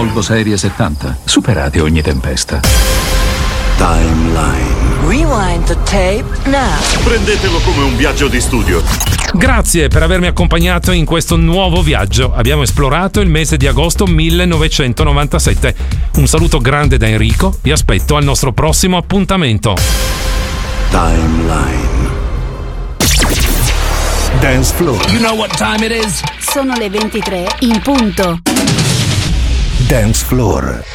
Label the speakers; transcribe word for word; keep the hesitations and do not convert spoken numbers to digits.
Speaker 1: Volvo Serie settanta. Superate ogni tempesta.
Speaker 2: Timeline.
Speaker 3: Rewind the tape now.
Speaker 2: Prendetelo come un viaggio di studio.
Speaker 4: Grazie per avermi accompagnato in questo nuovo viaggio. Abbiamo esplorato il mese di agosto millenovecentonovantasette. Un saluto grande da Enrico. Vi aspetto al nostro prossimo appuntamento.
Speaker 2: Timeline. Dance floor.
Speaker 5: You know what time it is?
Speaker 6: Sono le ventitré in punto.
Speaker 2: Dance floor.